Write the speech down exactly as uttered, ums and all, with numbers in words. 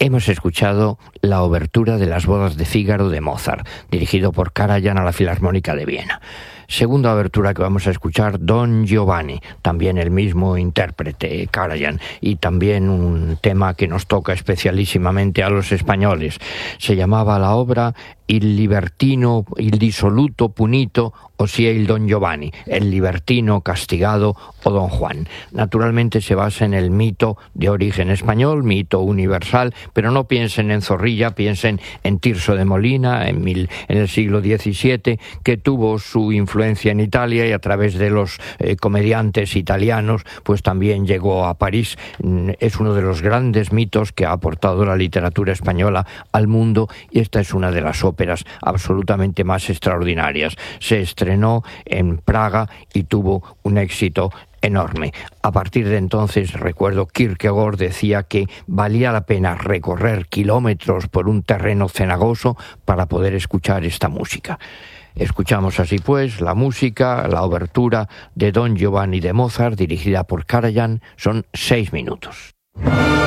Hemos escuchado la obertura de las bodas de Fígaro de Mozart, dirigido por Karajan a la Filarmónica de Viena. Segunda abertura que vamos a escuchar, Don Giovanni, también el mismo intérprete, Karajan, y también un tema que nos toca especialísimamente a los españoles. Se llamaba la obra Il libertino, il dissoluto punito, ossia il Don Giovanni, el libertino castigado o Don Juan. Naturalmente se basa en el mito de origen español, mito universal, pero no piensen en Zorrilla, piensen en Tirso de Molina, en, mil, en el siglo diecisiete, que tuvo su influencia en Italia y a través de los eh, comediantes italianos, pues también llegó a París. Es uno de los grandes mitos que ha aportado la literatura española al mundo y esta es una de las óperas absolutamente más extraordinarias. Se estrenó en Praga y tuvo un éxito enorme. A partir de entonces, recuerdo, Kierkegaard decía que valía la pena recorrer kilómetros por un terreno cenagoso para poder escuchar esta música. Escuchamos así pues la música, la obertura de Don Giovanni de Mozart, dirigida por Karajan. Son seis minutos.